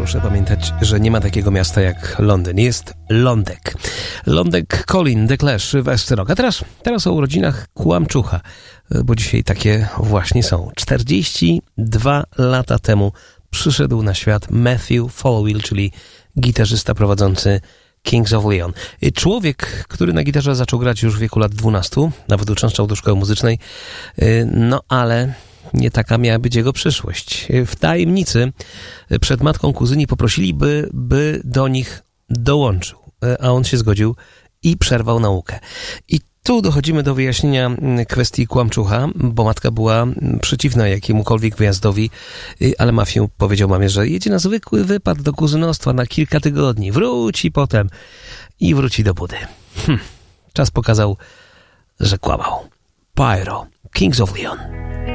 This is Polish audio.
proszę pamiętać, że nie ma takiego miasta jak Londyn. Jest Lądek. Lądek Colin The Clash w SC Rock. A teraz o urodzinach Kłamczucha, bo dzisiaj takie właśnie są. 42 lata temu przyszedł na świat Matthew Folwell, czyli gitarzysta prowadzący Kings of Leon. Człowiek, który na gitarze zaczął grać już w wieku lat 12, nawet uczęszczał do szkoły muzycznej, no ale nie taka miała być jego przyszłość. W tajemnicy przed matką kuzyni poprosili, by do nich dołączył, a on się zgodził i przerwał naukę. I tu dochodzimy do wyjaśnienia kwestii Kłamczucha, bo matka była przeciwna jakiemukolwiek wyjazdowi, ale Matthew powiedział mamie, że jedzie na zwykły wypad do kuzynostwa na kilka tygodni, wróci potem i wróci do budy. Czas pokazał, że kłamał. Pyro, Kings of Leon.